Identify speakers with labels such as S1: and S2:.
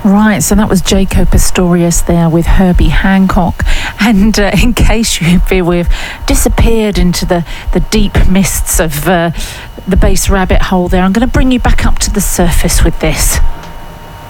S1: Right, so that was Jaco Pastorius there with Herbie Hancock. And in case you feel we've disappeared into the deep mists of the bass rabbit hole there, I'm going to bring you back up to the surface with this.